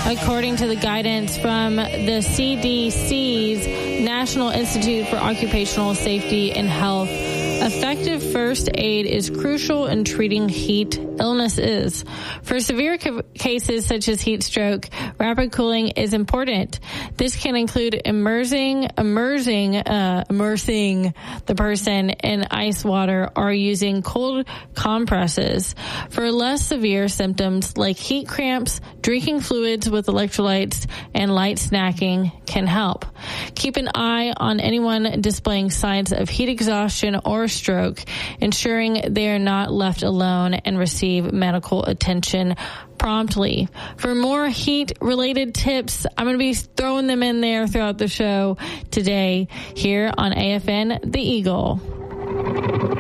According to the guidance from the CDC's National Institute for Occupational Safety and Health, effective first aid is crucial in treating heat illnesses. For severe cases such as heat stroke, rapid cooling is important. This can include immersing the person in ice water or using cold compresses. For less severe symptoms like heat cramps, drinking fluids with electrolytes and light snacking can help. Keep an eye on anyone displaying signs of heat exhaustion or stroke, ensuring they are not left alone and receive medical attention promptly. For more heat-related tips, I'm going to be throwing them in there throughout the show today here on AFN The Eagle.